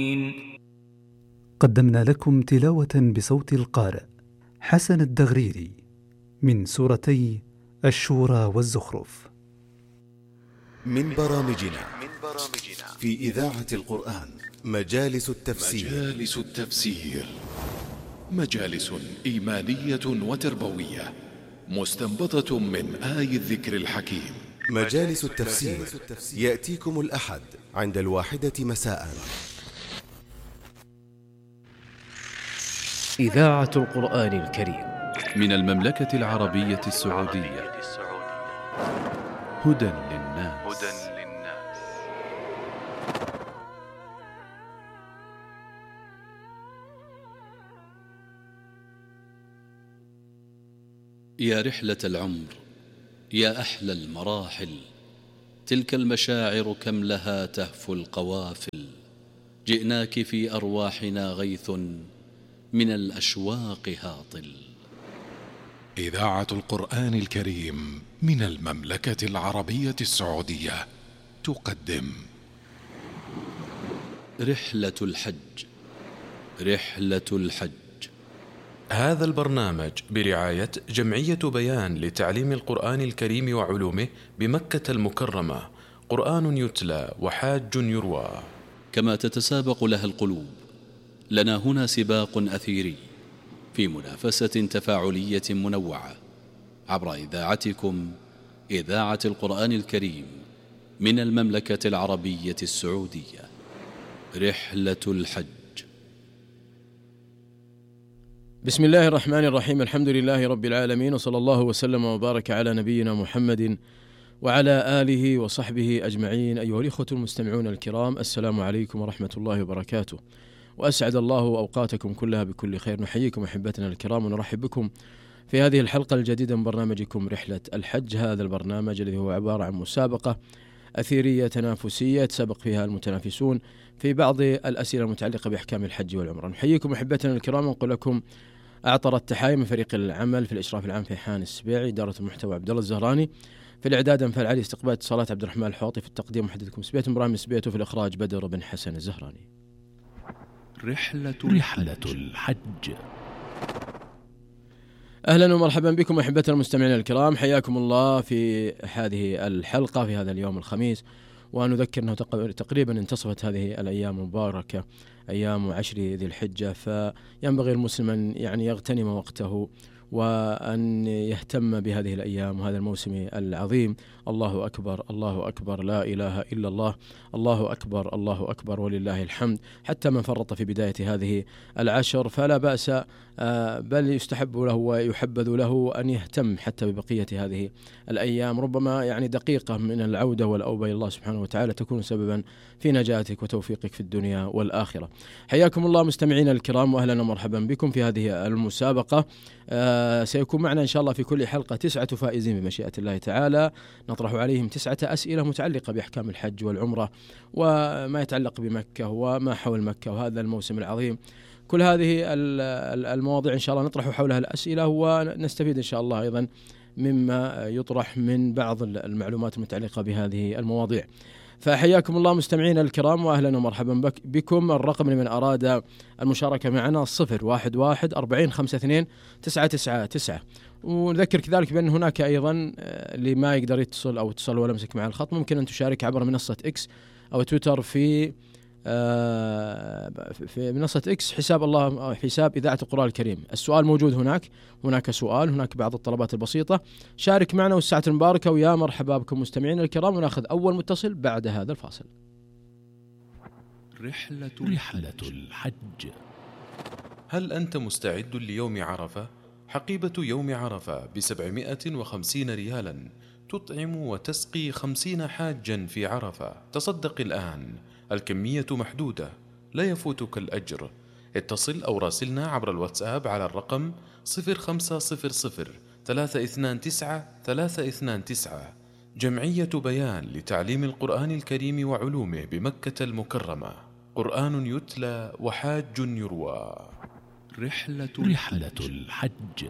قدمنا لكم تلاوة بصوت القارئ حسن الدغريري من سورتي الشورى والزخرف. من برامجنا في إذاعة القرآن مجالس التفسير مجالس إيمانية وتربوية مستنبطة من آي الذكر الحكيم. مجالس التفسير يأتيكم الأحد عند 1:00 مساء. إذاعة القرآن الكريم من المملكة العربية السعودية. هدى للناس. يا رحلة العمر، يا أحلى المراحل، تلك المشاعر كم لها تهفو القوافل. جئناك في أرواحنا غيث من الأشواق هاطل. إذاعة القرآن الكريم من المملكة العربية السعودية تقدم رحلة الحج. رحلة الحج. هذا البرنامج برعاية جمعية بيان لتعليم القرآن الكريم وعلومه بمكة المكرمة. قرآن يتلى وحاج يروى. كما تتسابق لها القلوب، لنا هنا سباق أثيري في منافسة تفاعلية منوعة عبر إذاعتكم إذاعة القرآن الكريم من المملكة العربية السعودية. رحلة الحج. بسم الله الرحمن الرحيم. الحمد لله رب العالمين، وصلى الله وسلم وبارك على نبينا محمد وعلى آله وصحبه أجمعين. أيها الإخوة المستمعون الكرام، السلام عليكم ورحمة الله وبركاته، وأسعد الله أوقاتكم كلها بكل خير. نحييكم أحبتنا الكرام ونرحب بكم في هذه الحلقة الجديدة من برنامجكم رحلة الحج. هذا البرنامج الذي هو عبارة عن مسابقة أثيرية تنافسية يتسابق فيها المتنافسون في بعض الأسئلة المتعلقة بأحكام الحج والعمرة. نحييكم أحبتنا الكرام ونقول لكم أعطر التحايا من فريق العمل في الإشراف العام فيحان السبيعي، إدارة المحتوى عبد الله الزهراني، في الإعداد أنفال علي، استقبال اتصالات عبد الرحمن الحوطي، في التقديم محدثكم سبيت إبراهيم سبيت، وفي الإخراج بدر بن حسن الزهراني. رحلة الحج. أهلا ومرحبا بكم أحبتنا المستمعين الكرام، حياكم الله في هذه الحلقة في هذا اليوم الخميس. ونذكر أنه تقريبا انتصفت هذه الأيام المباركة، أيام 10 ذي الحجة، فينبغي المسلم أن يغتنم وقته وأن يهتم بهذه الأيام وهذا الموسم العظيم. الله أكبر، الله أكبر، لا إله إلا الله، الله أكبر، الله أكبر ولله الحمد. حتى من فرط في بداية هذه العشر فلا بأس، بل يستحب له ويحبذ له أن يهتم حتى ببقية هذه الأيام. ربما دقيقة من العودة والأوبة إلى الله سبحانه وتعالى تكون سببا في نجاتك وتوفيقك في الدنيا والآخرة. حياكم الله مستمعينا الكرام، وأهلا ومرحبا بكم في هذه المسابقة. سيكون معنا إن شاء الله في كل حلقة 9 فائزين بمشيئة الله تعالى، نطرح عليهم 9 أسئلة متعلقة بأحكام الحج والعمرة وما يتعلق بمكة وما حول مكة وهذا الموسم العظيم. كل هذه المواضيع إن شاء الله نطرح حولها الأسئلة، ونستفيد إن شاء الله أيضا مما يطرح من بعض المعلومات المتعلقة بهذه المواضيع. فحياكم الله مستمعينا الكرام، وأهلا ومرحبا بكم. الرقم لمن أراد المشاركة معنا 011-4052-999. ونذكر كذلك بأن هناك أيضا اللي ما يقدر يتصل أو اتصل ولا مسك مع الخط، ممكن أن تشارك عبر منصة إكس أو تويتر في منصة إكس حساب إذاعة القرآن الكريم. السؤال موجود هناك سؤال، هناك بعض الطلبات البسيطة. شارك معنا والساعة المباركة، ويا مرحبا بكم مستمعين الكرام. ونأخذ أول متصل بعد هذا الفاصل. رحلة الحج. هل أنت مستعد ليوم عرفة؟ حقيبة يوم عرفة ب750 ريالا تطعم وتسقي 50 حاجا في عرفة. تصدق الآن، الكمية محدودة، لا يفوتك الأجر. اتصل أو راسلنا عبر الواتساب على الرقم 0500-329-329. جمعية بيان لتعليم القرآن الكريم وعلومه بمكة المكرمة. قرآن يتلى وحاج يروى. رحلة الحج.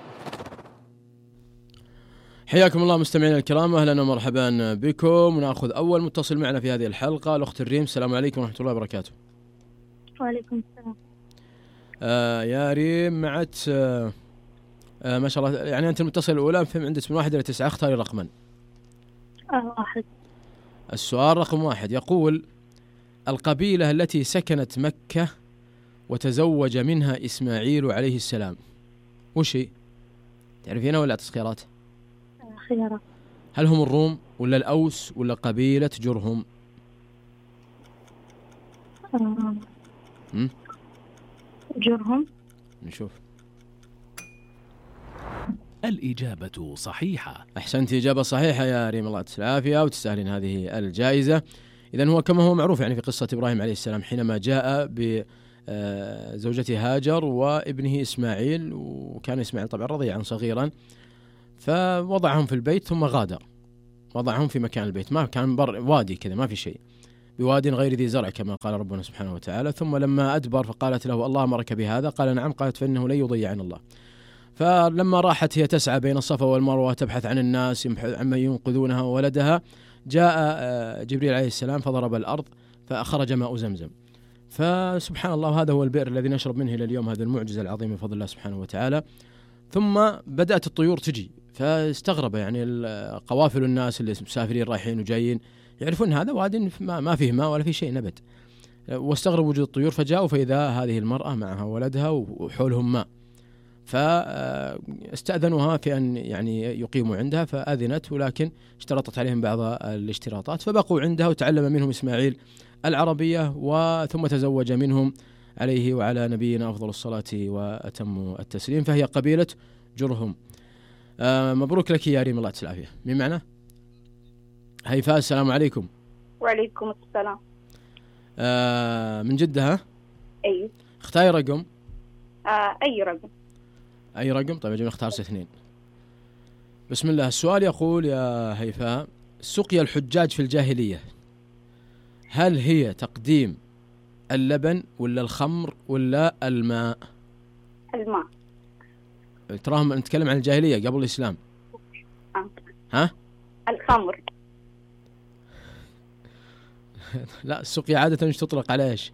حياكم الله مستمعينا الكرام، أهلا ومرحبا بكم. ونأخذ أول متصل معنا في هذه الحلقة، الأخت الريم. السلام عليكم ورحمة الله وبركاته. وعليكم السلام. يا ريم معت ما شاء الله، يعني أنت المتصل الأولى، فهم عندك من 1 إلى 9، اختاري رقما. 1. السؤال رقم 1 يقول: القبيلة التي سكنت مكة وتزوج منها إسماعيل عليه السلام وش هي؟ تعرفينها ولا أعطيك خيارات؟ خيارات. هل هم الروم ولا الأوس ولا قبيلة جرهم؟ جرهم. نشوف. الإجابة صحيحة. أحسنت، إجابة صحيحة يا ريم، الله يعطيك العافية وتستاهلين هذه الجائزة. إذن هو كما هو معروف يعني في قصة إبراهيم عليه السلام حينما جاء بزوجته هاجر وابنه إسماعيل، وكان إسماعيل طبعا رضيعا صغيرا، فوضعهم في البيت ثم غادر، وضعهم في مكان البيت، ما كان وادي كذا ما في شيء، بواد غير ذي زرع كما قال ربنا سبحانه وتعالى. ثم لما أدبر فقالت له: الله أمرك بهذا؟ قال: نعم. قالت: فإنه لن يضيعنا الله. فلما راحت هي تسعى بين الصفا والمروة تبحث عن الناس عما ينقذونها وولدها، جاء جبريل عليه السلام فضرب الأرض فأخرج ماء زمزم. فسبحان الله، هذا هو البئر الذي نشرب منه إلى اليوم، هذا المعجزة العظيمة بفضل الله سبحانه وتعالى. ثم بدأت الطيور تجي، فاستغرب يعني قوافل الناس اللي مسافرين رايحين وجايين، يعرفون هذا واد ما فيه ماء ولا فيه شيء نبت، واستغرب وجود الطيور، فجاءوا فإذا هذه المرأة معها ولدها وحولهم ماء، فاستأذنوها في أن يعني يقيموا عندها، فأذنت، ولكن اشترطت عليهم بعض الاشتراطات، فبقوا عندها وتعلم منهم إسماعيل العربية، وثم تزوج منهم عليه وعلى نبينا أفضل الصلاة وأتم التسليم، فهي قبيلة جرهم. مبروك لك يا ريم، الله يعطيك العافية. مين معنا؟ هيفاء، السلام عليكم. وعليكم السلام. من جدة ها؟ أي. اختاري رقم. أي رقم. أي رقم؟ طيب أجل نختار 2. بسم الله. السؤال يقول يا هيفاء: سقيا الحجاج في الجاهلية، هل هي تقديم اللبن ولا الخمر ولا الماء؟ الماء. تراهم نتكلم عن الجاهلية قبل الإسلام. ها؟ الخمر. لا، السقيا عادة مش تطلق على إيش؟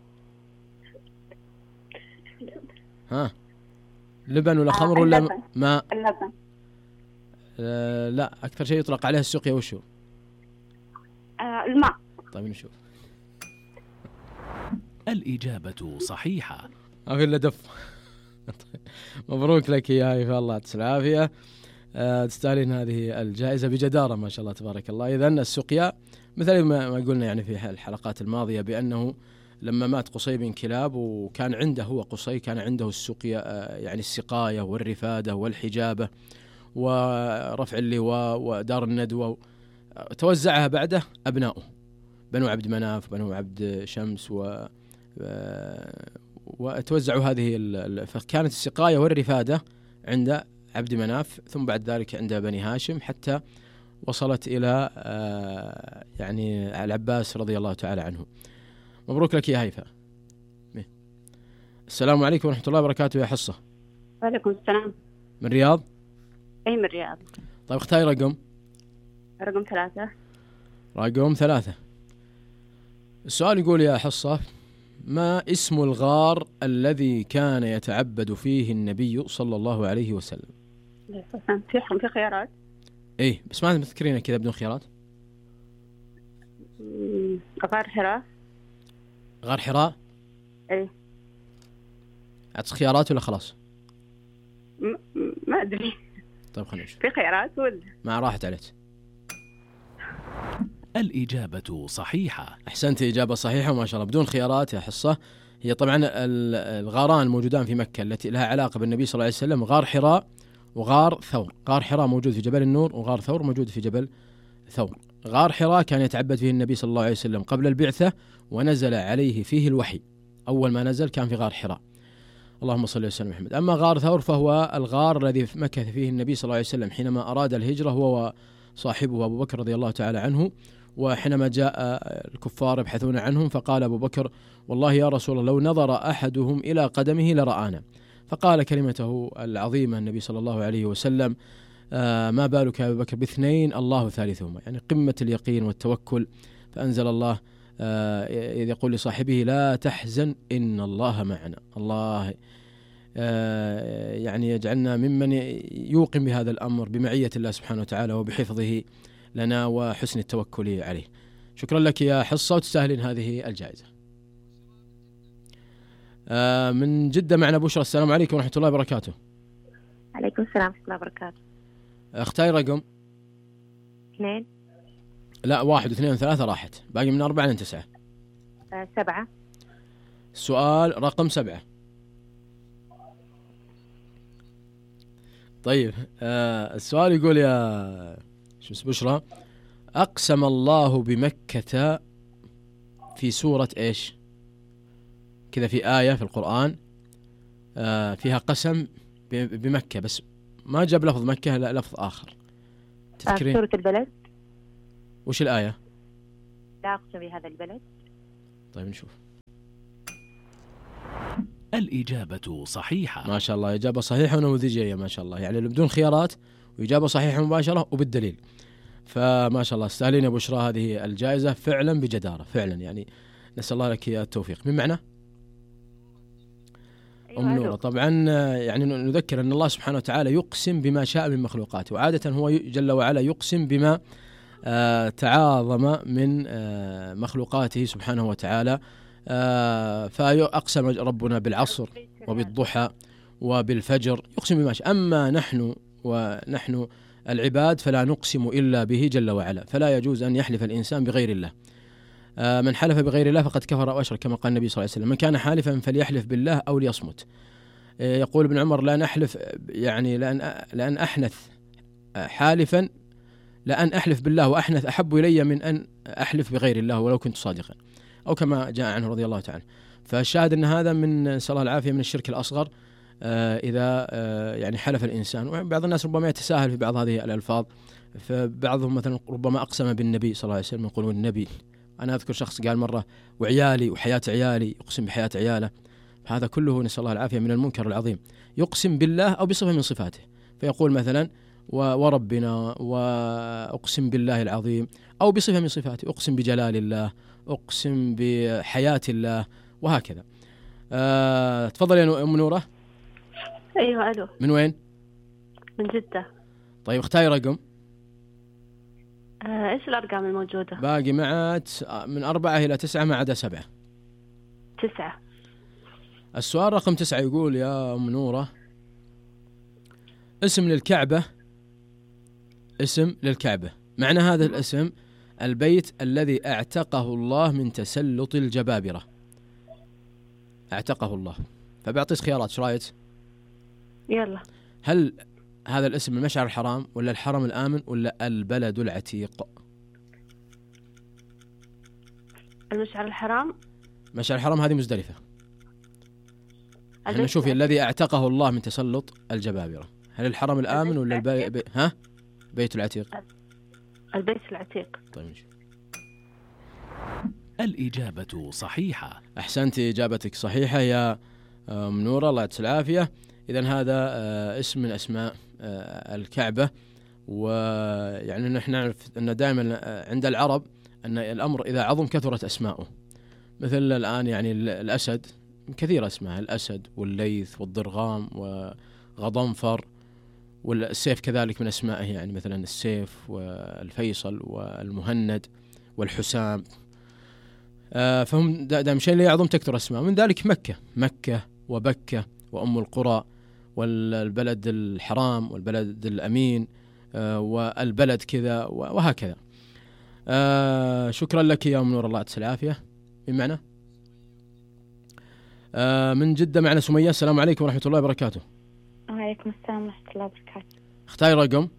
ها؟ لبن ولا خمر ولا ماء؟ اللبن. لا، أكثر شيء يطلق عليه السقيا وشو؟ الماء. طيب نشوف. الإجابة صحيحة. ما في إلا دف. مبروك لك يا هيفاء، الله يعطيك العافية، تستاهلين هذه الجائزة بجدارة ما شاء الله تبارك الله. إذن السقيا مثل ما قلنا يعني في الحلقات الماضية بأنه لما مات قصي بن كلاب وكان عنده هو قصي كان عنده السقيا، يعني السقاية والرفادة والحجابة ورفع اللواء ودار الندوة، توزعها بعده أبناؤه بنو عبد مناف بنو عبد شمس وتوزعوا هذه فكانت السقاية والرفادة عند عبد مناف، ثم بعد ذلك عند بني هاشم، حتى وصلت إلى يعني العباس رضي الله تعالى عنه. مبروك لك يا هيفاء. السلام عليكم ورحمة الله وبركاته يا حصة. وعليكم السلام. من رياض؟ أي من رياض. طيب اختاري رقم. رقم 3. رقم 3. السؤال يقول يا حصة: ما اسم الغار الذي كان يتعبد فيه النبي صلى الله عليه وسلم؟ في خيارات؟ ايه بس ما تذكرين كذا بدون خيارات. غار حراء. غار حراء؟ ايه. أعطيك خيارات ولا خلاص؟ ما أدري. طيب خلينا نشوف. في خيارات ولا؟ ما راحت عليك. الإجابة صحيحة. أحسنت، إجابة صحيحة ما شاء الله بدون خيارات يا حصة. هي طبعا الغاران الموجودان في مكة التي لها علاقة بالنبي صلى الله عليه وسلم غار حراء وغار ثور. غار حراء موجود في جبل النور، وغار ثور موجود في جبل ثور. غار حراء كان يتعبد فيه النبي صلى الله عليه وسلم قبل البعثة، ونزل عليه فيه الوحي، أول ما نزل كان في غار حراء. اللهم صل وسلم محمد. أما غار ثور فهو الغار الذي مكث فيه النبي صلى الله عليه وسلم حينما أراد الهجرة هو وصاحبه أبو بكر رضي الله تعالى عنه، وحينما جاء الكفار يبحثون عنهم فقال أبو بكر: والله يا رسول الله لو نظر أحدهم إلى قدمه لرآنا. فقال كلمته العظيمة النبي صلى الله عليه وسلم: ما بالك يا أبو بكر باثنين الله ثالثهما، يعني قمة اليقين والتوكل. فأنزل الله إذ يقول لصاحبه لا تحزن إن الله معنا. الله يعني يجعلنا ممن يوقن بهذا الأمر بمعية الله سبحانه وتعالى وبحفظه لنا وحسن التوكل عليه. شكرا لك يا حصة، وتستاهلين هذه الجائزة. من جدة معنا بشرى. السلام عليكم ورحمة الله وبركاته. عليكم السلام ورحمة الله وبركاته. اختاري رقم 2. لا 1 و2 و3 راحت، باقي من 4 ل 9. 7. السؤال رقم 7. طيب السؤال يقول يا بشرى: أقسم الله بمكة في سورة إيش؟ كذا في آية في القرآن فيها قسم بمكة، بس ما جاب لفظ مكة، لا لفظ آخر. تذكرين؟ سورة البلد. وش الآية؟ لا أقسم بهذا البلد. طيب نشوف. الإجابة صحيحة. ما شاء الله، إجابة صحيحة ونموذجية ما شاء الله، يعني بدون خيارات، وإجابة صحيحة مباشرة وبالدليل. فما شاء الله استاهلين يا بشرى هذه الجائزة فعلا بجدارة فعلا، يعني نسأل الله لك التوفيق. من معنا؟ أم نورة. طبعا يعني نذكر أن الله سبحانه وتعالى يقسم بما شاء من مخلوقاته، وعادة هو جل وعلا يقسم بما تعاظم من مخلوقاته سبحانه وتعالى. فأقسم ربنا بالعصر وبالضحى وبالفجر، يقسم بما شاء. أما ونحن العباد فلا نقسم إلا به جل وعلا، فلا يجوز أن يحلف الإنسان بغير الله. من حلف بغير الله فقد كفر أو أشرك، كما قال النبي صلى الله عليه وسلم: من كان حالفا فليحلف بالله أو ليصمت. يقول ابن عمر: لا نحلف، يعني لأن أحنث حالفا، لأن أحلف بالله وأحنث أحب إلي من أن أحلف بغير الله ولو كنت صادقا، أو كما جاء عنه رضي الله تعالى. فالشاهد أن هذا من صلى الله العافية من الشرك الأصغر إذا يعني حلف الإنسان. وبعض الناس ربما يتساهل في بعض هذه الألفاظ، فبعضهم مثلا ربما أقسم بالنبي صلى الله عليه وسلم، يقولون النبي. أنا أذكر شخص قال مرة: وعيالي وحياة عيالي، يقسم بحياة عياله. هذا كله نسأل الله العافية من المنكر العظيم. يقسم بالله أو بصفة من صفاته، فيقول مثلا وربنا، وأقسم بالله العظيم، أو بصفة من صفاته، أقسم بجلال الله، أقسم بحياة الله، وهكذا. تفضل يا أم نورة. أيوة ألو. من وين؟ من جدة. طيب اختاري رقم. إيش الأرقام الموجودة؟ باقي معك من 4 إلى 9 ما عدا 7. 9. السؤال رقم 9 يقول يا أم نورة: اسم للكعبة، اسم للكعبة، معنى هذا الاسم البيت الذي اعتقه الله من تسلط الجبابرة. اعتقه الله. فبعطيك خيارات، ايش رايك؟ يلا. هل هذا الاسم المشعر الحرام، ولا الحرم الآمن، ولا البلد العتيق؟ المشعر الحرام. مشعر الحرام هذه مزدلفة. احنا نشوف الذي اعتقه الله من تسلط الجبابرة، هل الحرم الآمن ولا بيت العتيق؟ البيت العتيق. طيب نشوف. الإجابة صحيحة. أحسنت، إجابتك صحيحة يا أم نورة، الله يعطيك العافية. إذن هذا اسم من أسماء الكعبة. ويعني نحن نعرف أن دائما عند العرب أن الأمر إذا عظم كثرت أسماؤه، مثل الآن يعني الأسد كثير أسماء، الأسد والليث والضرغام وغضنفر، والسيف كذلك من أسمائه، يعني مثلا السيف والفيصل والمهند والحسام. فهم دائما شيء لا يعظم تكثر أسماء، من ذلك مكة وبكة وأم القرى والبلد الحرام والبلد الأمين والبلد كذا وهكذا. شكرا لك يا أم نور، الله يعطيك العافية. من معنا؟ من جدة معنا سمية. السلام عليكم ورحمة الله وبركاته. وعليكم السلام ورحمة الله وبركاته. اختاري رقم.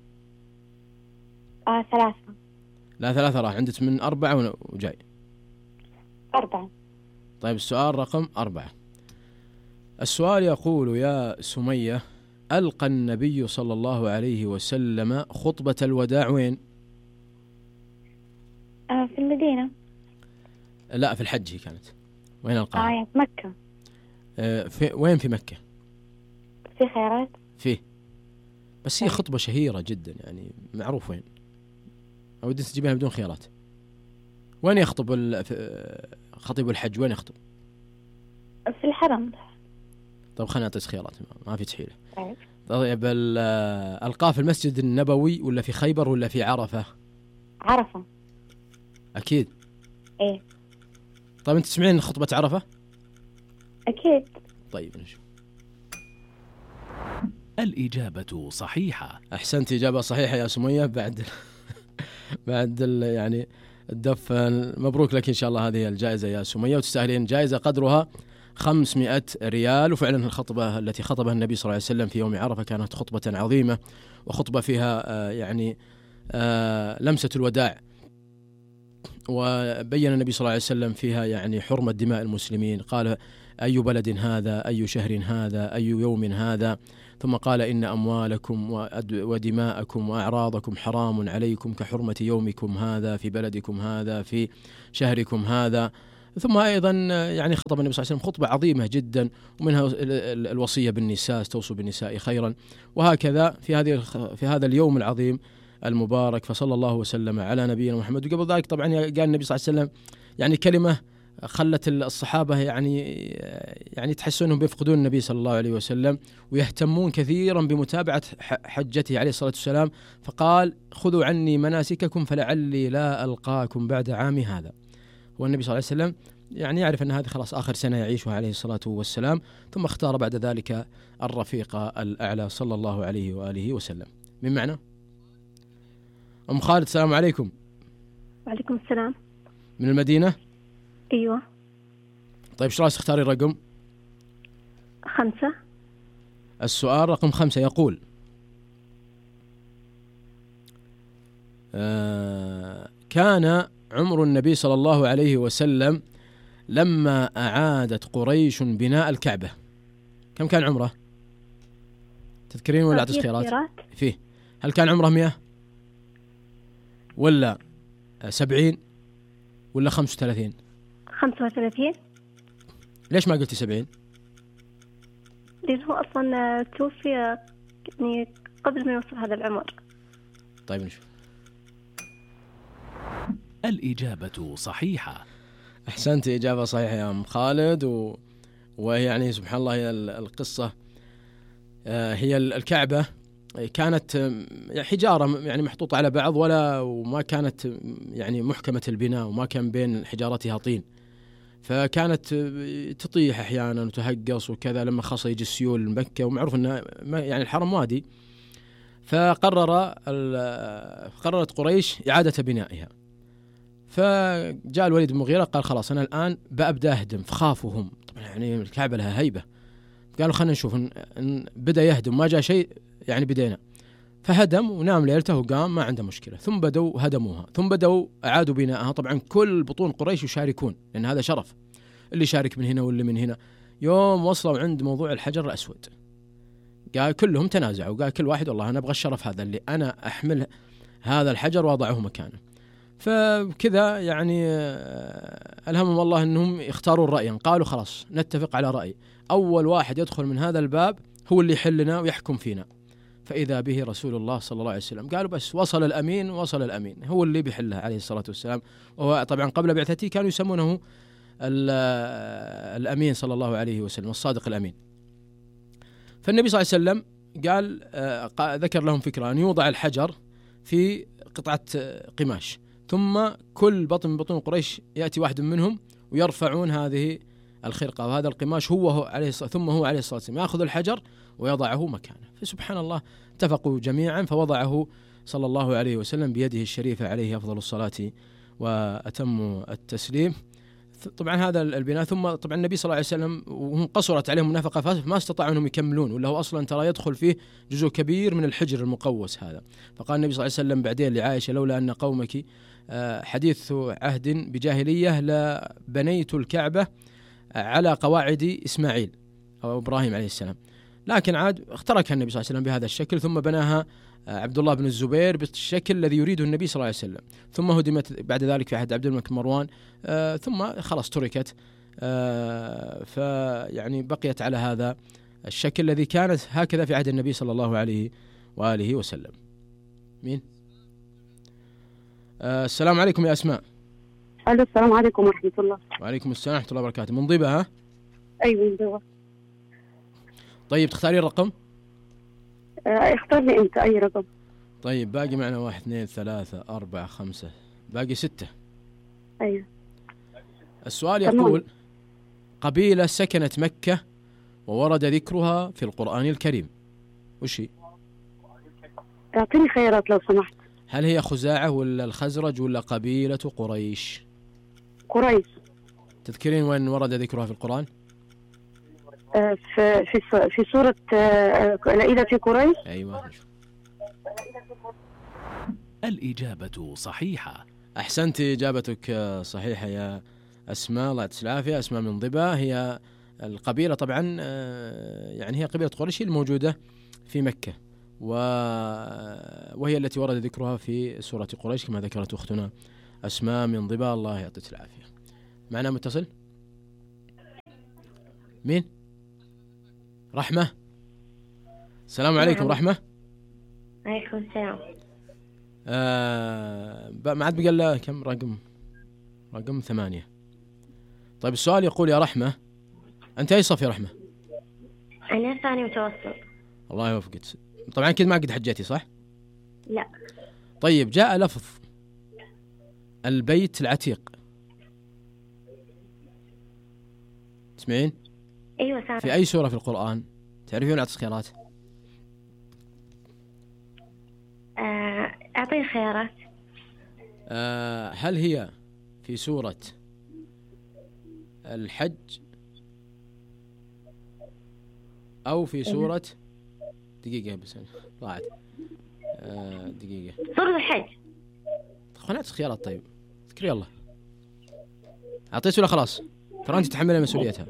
3. لا 3 راح، عندك من 4 وجاي. 4. طيب السؤال رقم 4. السؤال يقول يا سمية: ألقى النبي صلى الله عليه وسلم خطبة الوداع وين؟ في المدينة. لا في الحج هي كانت. وين ألقاها؟ في مكة. وين في مكة؟ في خيارات؟ فيه، بس هي خطبة شهيرة جدا، يعني معروف وين، أو بدي تجيبها بدون خيارات. وين يخطب خطيب الحج؟ وين يخطب؟ في الحرم. طيب خلينا نعطيك خيارات، ما في تحيلة. طيب. طيب ألقاه في المسجد النبوي ولا في خيبر ولا في عرفة؟ عرفة. أكيد. إيه. طيب أنت تسمعين خطبة عرفة؟ أكيد. طيب نشوف. الإجابة صحيحة. أحسنت، إجابة صحيحة يا سمية. بعد يعني الدف. مبروك لك إن شاء الله هذه الجائزة يا سمية، وتستاهلين جائزة قدرها 500 ريال. وفعلا الخطبة التي خطبها النبي صلى الله عليه وسلم في يوم عرفة كانت خطبة عظيمة، وخطبة فيها يعني لمسة الوداع، وبين النبي صلى الله عليه وسلم فيها يعني حرمة دماء المسلمين. قال: أي بلد هذا؟ أي شهر هذا؟ أي يوم هذا؟ ثم قال: إن أموالكم ودماءكم وأعراضكم حرام عليكم كحرمة يومكم هذا في بلدكم هذا في شهركم هذا. ثم أيضا يعني خطب النبي صلى الله عليه وسلم خطبة عظيمة جدا، ومنها الوصية بالنساء، استوصوا بالنساء خيرا. وهكذا في هذا اليوم العظيم المبارك، فصلى الله وسلم على نبينا محمد. وقبل ذلك طبعا قال النبي صلى الله عليه وسلم يعني كلمة خلت الصحابة يعني تحسوا أنهم بيفقدون النبي صلى الله عليه وسلم، ويهتمون كثيرا بمتابعة حجته عليه الصلاة والسلام. فقال: خذوا عني مناسككم فلعلي لا ألقاكم بعد عامي هذا. والنبي صلى الله عليه وسلم يعني يعرف أن هذه خلاص آخر سنة يعيشها عليه الصلاة والسلام، ثم اختار بعد ذلك الرفيق الأعلى صلى الله عليه وآله وسلم. من معنى أم خالد، السلام عليكم. وعليكم السلام. من المدينة؟ أيوة. طيب ايش رايك تختاري الرقم؟ 5. السؤال رقم 5 يقول: كان عمر النبي صلى الله عليه وسلم لما أعادت قريش بناء الكعبة. كم كان عمره؟ تذكرين ولا أعطيك خيارات؟ فيه. هل كان عمره 100 ولا 70 ولا 35؟ 35. ليش ما قلتي 70؟ لأنه هو أصلا توفي يعني قبل ما يوصل هذا العمر. طيب نشوف. الإجابة صحيحة. أحسنت، إجابة صحيحة يا أم خالد. ويعني سبحان الله هي القصة، هي الكعبة كانت حجارة يعني محطوطة على بعض، وما كانت يعني محكمة البناء، وما كان بين حجارتها طين، فكانت تطيح أحيانا وتهقص وكذا لما خاصة يجي السيول مكة، ومعروف أن يعني الحرم وادي. فقررت قريش إعادة بنائها. فجاء الوليد بن المغيرة قال: خلاص أنا الآن بأبدأ أهدم. فخافوا هم، طبعا يعني الكعبة لها هيبة، قالوا خلينا نشوف إن بدأ يهدم ما جاء شيء يعني بدينا. فهدم ونام ليلته وقام ما عنده مشكلة. ثم بدأوا هدموها، ثم بدأوا أعادوا بنائها. طبعا كل بطون قريش يشاركون لأن هذا شرف، اللي يشارك من هنا واللي من هنا. يوم وصلوا عند موضوع الحجر الأسود قال كلهم تنازعوا، قال كل واحد والله أنا أبغى الشرف هذا اللي أنا أحمل هذا الحجر وأضعه مكانه. فكذا يعني ألهمهم الله أنهم يختاروا الرأي، قالوا خلاص نتفق على رأي، أول واحد يدخل من هذا الباب هو اللي يحلنا ويحكم فينا. فإذا به رسول الله صلى الله عليه وسلم. قالوا بس وصل الأمين هو اللي بيحلها عليه الصلاة والسلام. وهو طبعا قبل بعثته كانوا يسمونه الأمين صلى الله عليه وسلم، الصادق الأمين. فالنبي صلى الله عليه وسلم قال ذكر لهم فكرة أن يوضع الحجر في قطعة قماش، ثم كل بطن من بطون قريش يأتي واحد منهم ويرفعون هذه الخرقة وهذا القماش هو عليه الصلاة، ثم هو عليه الصلاة والسلام يأخذ الحجر ويضعه مكانه. فسبحان الله اتفقوا جميعا فوضعه صلى الله عليه وسلم بيده الشريفة عليه أفضل الصلاة وأتم التسليم. طبعا هذا البناء. ثم طبعا النبي صلى الله عليه وسلم وهم قصرت عليهم النفقة فما استطاعوا أنهم يكملون، ولا هو أصلا ترى يدخل فيه جزء كبير من الحجر المقوس هذا. فقال النبي صلى الله عليه وسلم بعدين لعائشة: لولا أن قومك حديث عهد بجاهلية لبنيت الكعبة على قواعد إسماعيل أو إبراهيم عليه السلام، لكن عاد اختركها النبي صلى الله عليه وسلم بهذا الشكل، ثم بناها عبد الله بن الزبير بالشكل الذي يريده النبي صلى الله عليه وسلم، ثم هدمت بعد ذلك في عهد عبد الملك مروان، ثم خلاص تركت، فيعني بقيت على هذا الشكل الذي كانت هكذا في عهد النبي صلى الله عليه وآله وسلم. مين؟ السلام عليكم يا أسماء. الو السلام عليكم ورحمة الله. وعليكم السلام ورحمة الله وبركاته. من ضبة ها؟ ايوه من ضبة. طيب تختاري الرقم؟ اختار لي انت اي رقم. طيب باقي معنا 1 2 3 4 5 باقي 6. ايوه. السؤال يقول: قبيلة سكنت مكة وورد ذكرها في القرآن الكريم، وش هي؟ اعطيني خيارات لو سمحت. هل هي خزاعة ولا الخزرج ولا قبيلة قريش؟ قريش. تذكرين وين ورد ذكرها في القرآن؟ في سورة لإذا في قريش. أيوة. الإجابة صحيحة. أحسنت، إجابتك صحيحة يا أسماء، الله يعطيك العافية. أسماء من ضبا هي القبيلة طبعا، يعني هي قبيلة قريش الموجودة في مكة، وهي التي ورد ذكرها في سورة قريش كما ذكرت أختنا أسماء من ضبا، الله يعطيك العافية. معنا متصل؟ مين؟ رحمة. السلام عليكم رحمة. عليكم السلام. ما عاد بقى لها كم رقم 8. طيب السؤال يقول يا رحمة، أنت أي صف يا رحمة؟ أنا ثاني متوسط. الله يوفقك. طبعا كذا ما قد حجيتي صح؟ لا. طيب جاء لفظ البيت العتيق، تسمعين؟ أيوة سامع. في أي سورة في القرآن؟ تعرفين أعطي خيارات؟ أعطيني خيارات. هل هي في سورة الحج أو في سورة دقيقة بس ضاعت دقيقة. سورة الحج. خلنا نعطي خيارات. طيب اذكري الله. أعطيت ولا خلاص؟ ترى أنت تتحملي مسؤوليتها.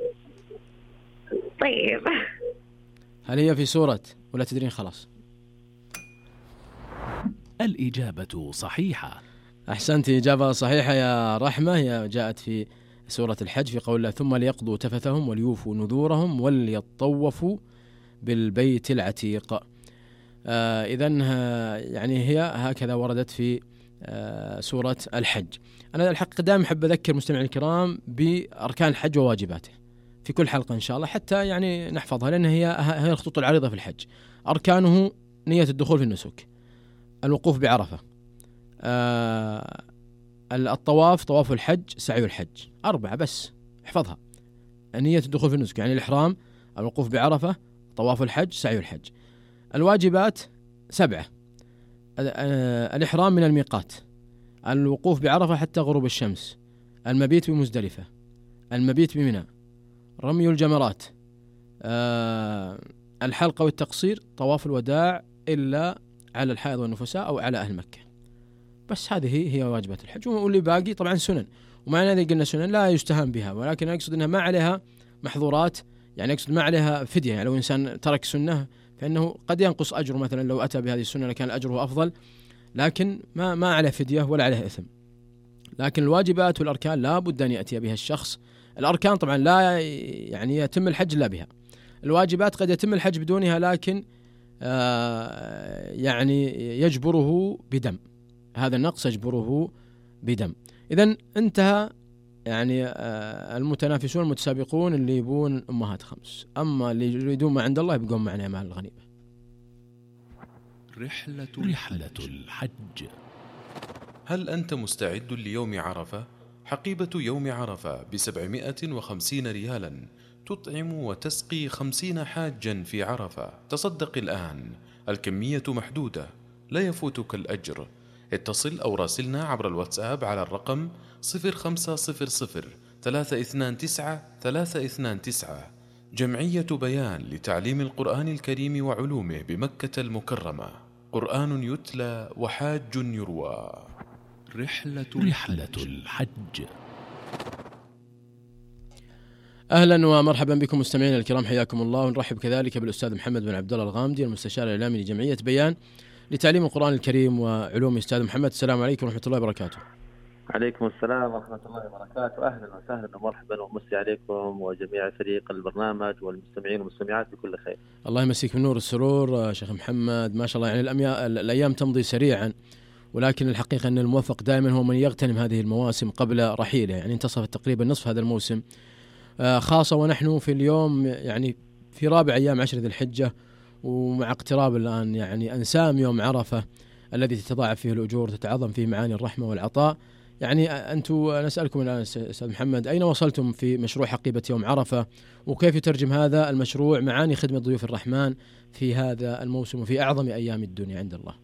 طيب هل هي في سورة ولا تدرين خلاص؟ الإجابة صحيحة. أحسنت، إجابة صحيحة يا رحمة. هي جاءت في سورة الحج في قول الله: ثم ليقضوا تفثهم وليوفوا نذورهم وليطوفوا بالبيت العتيق. إذن يعني هي هكذا وردت في سورة الحج. أنا الحق دائما أحب أذكر مستمعي الكرام بأركان الحج وواجباته في كل حلقة إن شاء الله، حتى يعني نحفظها، لأن هي الخطوط العريضة في الحج. أركانه: نية الدخول في النسك، الوقوف بعرفة، الطواف، طواف الحج، سعي الحج. 4 بس احفظها. نية الدخول في النسك يعني الإحرام، الوقوف بعرفة، طواف الحج، سعي الحج. الواجبات 7: الإحرام من الميقات، الوقوف بعرفة حتى غروب الشمس، المبيت بمزدلفة، المبيت بمنى، رمي الجمرات، الحلقة والتقصير، طواف الوداع إلا على الحائض والنفساء أو على أهل مكة. بس هذه هي واجبات الحج، واللي باقي طبعا سنن. ومعنى إذا قلنا سنن لا يستهان بها، ولكن أقصد أنها ما عليها محظورات، يعني أقصد ما عليها فدية. يعني لو إنسان ترك سنة فإنه قد ينقص أجره، مثلا لو أتى بهذه السنة لكان أجره أفضل، لكن ما عليه فدية ولا عليه إثم. لكن الواجبات والأركان لا بد أن يأتي بها الشخص. الأركان طبعا لا يعني يتم الحج إلا بها. الواجبات قد يتم الحج بدونها، لكن يعني يجبره بدم، هذا النقص يجبره بدم. إذن انتهى يعني المتنافسون المتسابقون اللي يبون أمهات 5، أما اللي يريدون ما عند الله يبقون معنا مع الغنيمة. رحلة الحج. هل أنت مستعد ليوم عرفة؟ حقيبة يوم عرفة ب750 ريالا تطعم وتسقي 50 حاجا في عرفة. تصدق الآن، الكمية محدودة، لا يفوتك الأجر. اتصل أو راسلنا عبر الواتساب على الرقم 0500 329 329. جمعية بيان لتعليم القرآن الكريم وعلومه بمكة المكرمة. قرآن يتلى وحاج يروى. رحلة الحج. أهلا ومرحبا بكم مستمعينا الكرام، حياكم الله. ونرحب كذلك بالأستاذ محمد بن عبد الله الغامدي، المستشار الإعلامي لجمعية بيان لتعليم القرآن الكريم وعلومه. أستاذ محمد السلام عليكم ورحمة الله وبركاته. عليكم السلام ورحمة الله وبركاته. أهلا وسهلا ومرحبا ومسي عليكم وجميع فريق البرنامج والمستمعين والمستمعات بكل خير. الله يمسيك بالنور والسرور شيخ محمد، ما شاء الله. يعني الأيام تمضي سريعا، ولكن الحقيقة أن الموفق دائما هو من يغتنم هذه المواسم قبل رحيله. يعني انتصفت تقريبا نصف هذا الموسم، خاصة ونحن في اليوم يعني في رابع أيام 10 ذي الحجة، ومع اقتراب الآن يعني أنسام يوم عرفة الذي تتضاعف فيه الأجور وتتعظم فيه معاني الرحمة والعطاء. يعني أنتم، نسألكم الآن أستاذ محمد، أين وصلتم في مشروع حقيبة يوم عرفة، وكيف يترجم هذا المشروع معاني خدمة ضيوف الرحمن في هذا الموسم وفي أعظم أيام الدنيا عند الله؟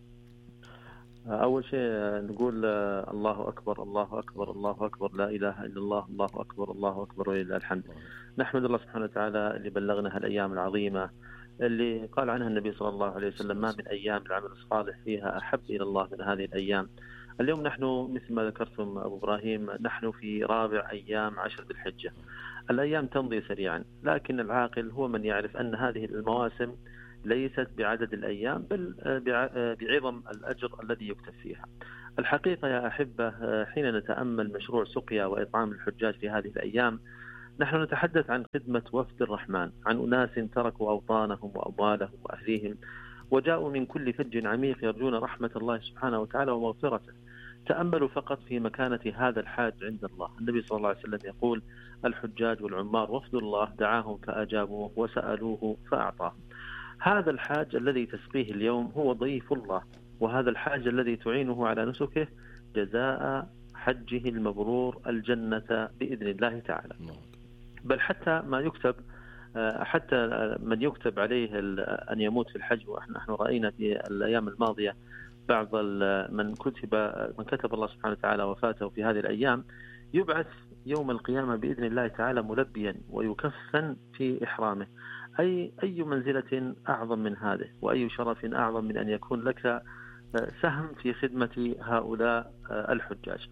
أول شيء نقول الله أكبر الله أكبر الله أكبر، لا إله إلا الله، الله أكبر الله أكبر ولله الحمد. نحمد الله سبحانه وتعالى اللي بلغنا هالأيام العظيمة اللي قال عنها النبي صلى الله عليه وسلم: ما من أيام العمل الصالح فيها أحب إلى الله من هذه الأيام. اليوم نحن مثل ما ذكرتم أبو إبراهيم، نحن في رابع أيام 10 ذي الحجة. الأيام تمضي سريعا، لكن العاقل هو من يعرف أن هذه المواسم ليست بعدد الأيام بل بعظم الأجر الذي يكتب فيها. الحقيقة يا أحبة، حين نتأمل مشروع سقيا وإطعام الحجاج في هذه الأيام، نحن نتحدث عن خدمة وفد الرحمن، عن أناس تركوا أوطانهم وأموالهم وأهليهم وجاءوا من كل فج عميق يرجون رحمة الله سبحانه وتعالى ومغفرته. تأملوا فقط في مكانة هذا الحاج عند الله. النبي صلى الله عليه وسلم يقول: الحجاج والعمار وفد الله، دعاهم فأجابوه وسألوه فأعطاهم. هذا الحاج الذي تسقيه اليوم هو ضيف الله، وهذا الحاج الذي تعينه على نسكه جزاء حجه المبرور الجنة بإذن الله تعالى. بل حتى ما يكتب، حتى من يكتب عليه أن يموت في الحج، ونحن رأينا في الأيام الماضية بعض من كتب الله سبحانه وتعالى وفاته في هذه الأيام، يبعث يوم القيامة بإذن الله تعالى ملبيا ويكفن في إحرامه. أي منزلة أعظم من هذه، وأي شرف أعظم من أن يكون لك سهم في خدمة هؤلاء الحجاج.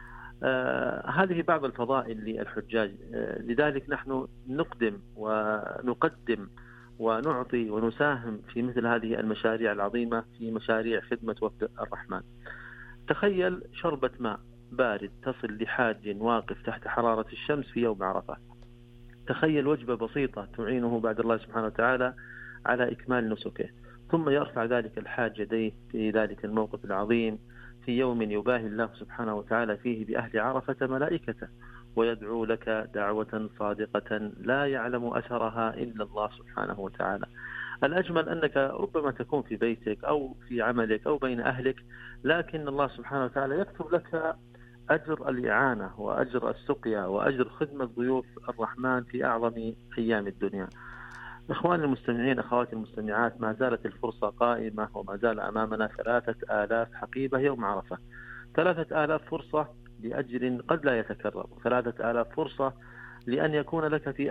هذه بعض الفضائل للحجاج. لذلك نحن نقدم ونقدم ونعطي ونساهم في مثل هذه المشاريع العظيمة، في مشاريع خدمة وفد الرحمن. تخيل شربة ماء بارد تصل لحاج واقف تحت حرارة الشمس في يوم عرفة. تخيل وجبة بسيطة تعينه بعد الله سبحانه وتعالى على إكمال نسكه، ثم يرفع ذلك الحاج يديه في ذلك الموقف العظيم في يوم يباهي الله سبحانه وتعالى فيه بأهل عرفة ملائكته، ويدعو لك دعوة صادقة لا يعلم أثرها إلا الله سبحانه وتعالى. الأجمل أنك ربما تكون في بيتك أو في عملك أو بين أهلك، لكن الله سبحانه وتعالى يكتب لك أجر الإعانة وأجر السقيا وأجر خدمة ضيوف الرحمن في أعظم أيام الدنيا. إخواني المستمعين، أخواتي المستمعات، ما زالت الفرصة قائمة، وما زال أمامنا 3000 حقيبة يوم عرفة. 3000 فرصة لأجر قد لا يتكرر، 3000 فرصة لأن يكون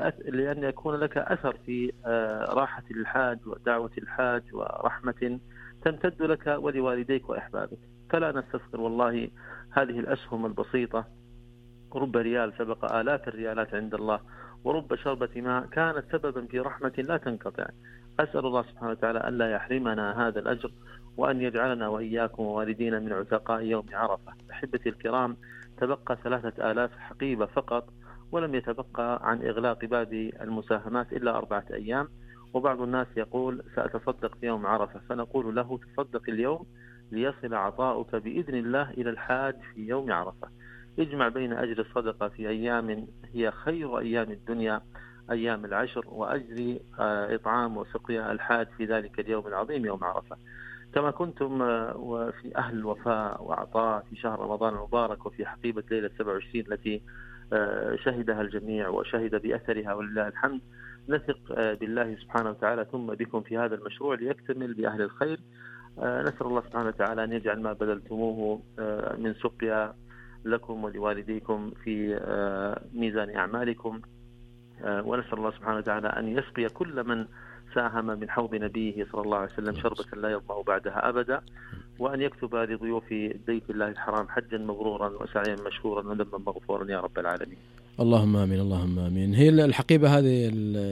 لك أثر في راحة الحاج ودعوة الحاج ورحمة تمتد لك ولوالديك وأحبابك. فلا نستسخر والله هذه الأسهم البسيطة. رب ريال سبق آلاف الريالات عند الله، ورب شربة ماء كانت سببا في رحمة لا تنقطع. أسأل الله سبحانه وتعالى أن لا يحرمنا هذا الأجر، وأن يجعلنا وإياكم ووالدينا من عتقاء يوم عرفة. أحبتي الكرام، تبقى 3000 حقيبة فقط، ولم يتبقى عن إغلاق باب المساهمات إلا 4 أيام. وبعض الناس يقول سأتصدق في يوم عرفة، فنقول له تصدق اليوم ليصل عطاؤك بإذن الله إلى الحاج في يوم عرفة. اجمع بين أجر الصدقة في أيام هي خير أيام الدنيا، أيام العشر، وأجر إطعام وسقيا الحاج في ذلك اليوم العظيم يوم عرفة. كما كنتم وفي أهل الوفاء وعطاء في شهر رمضان المبارك، وفي حقيبة ليلة 27 التي شهدها الجميع وشهد بأثرها ولله الحمد، نثق بالله سبحانه وتعالى ثم بكم في هذا المشروع ليكتمل بأهل الخير. نسأل الله سبحانه وتعالى أن يجعل ما بذلتموه من سقيا لكم ولوالديكم في ميزان أعمالكم، ونسأل الله سبحانه وتعالى أن يسقي كل من ساهم من حوض نبيه صلى الله عليه وسلم شربة لا يظمأ بعدها أبدا، وأن يكتب لضيوف بيت الله الحرام حجا مبرورا وسعيا مشكورا وذنبا مغفورا يا رب العالمين. اللهم آمين اللهم آمين. هي الحقيبة هذه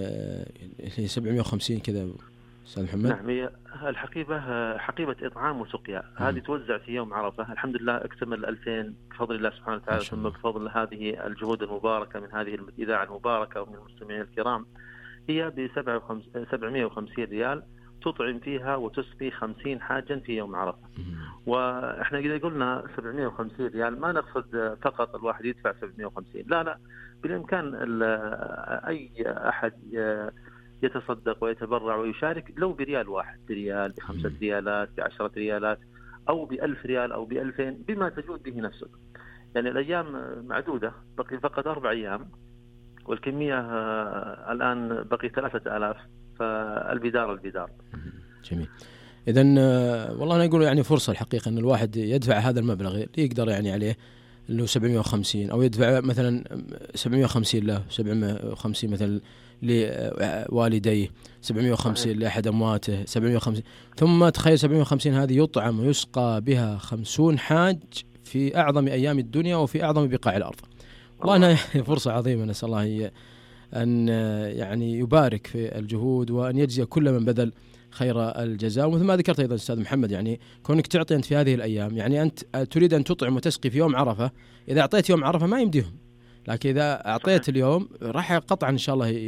هي 750 كذا أستاذ محمد؟ نعم، هي الحقيبة حقيبة إطعام وسقيا، هذه توزع في يوم عرفة. الحمد لله اكتمل 2000 بفضل الله سبحانه وتعالى، ثم بفضل هذه الجهود المباركة من هذه الإذاعة المباركة ومن المستمعين الكرام. هي ب 750 ريال، تطعم فيها وتسقي 50 حاجا في يوم عرفة. وإحنا إذا قلنا 750 ريال ما نقصد فقط الواحد يدفع 750، لا، بالإمكان أي أحد يتصدق ويتبرع ويشارك لو بريال واحد، بريال، ب5 ريالات، ب10 ريالات، أو ب1000 ريال أو ب2000، بما تجود به نفسك. يعني الأيام معدودة، بقي فقط 4 أيام، والكمية الآن بقي 3000، فالبدار. جميل. إذن والله أنا أقول يعني فرصة الحقيقة أن الواحد يدفع هذا المبلغ يقدر يعني عليه اللي هو 750، أو يدفع مثلا 750 له، 750 مثلا لوالديه، 750 لأحد أمواته، 750، ثم تخيل 750 هذه يطعم ويسقى بها 50 حاج في أعظم أيام الدنيا وفي أعظم بقاع الأرض. والله أنها فرصة عظيمة، نسأل الله أن يعني يبارك في الجهود وأن يجزي كل من بذل خير الجزاء. ومثل ما ذكرت أيضا أستاذ محمد، يعني كونك تعطي أنت في هذه الأيام، يعني أنت تريد أن تطعم وتسقي في يوم عرفة، إذا أعطيت يوم عرفة ما يمديهم، لكن إذا أعطيت اليوم راح قطعا إن شاء الله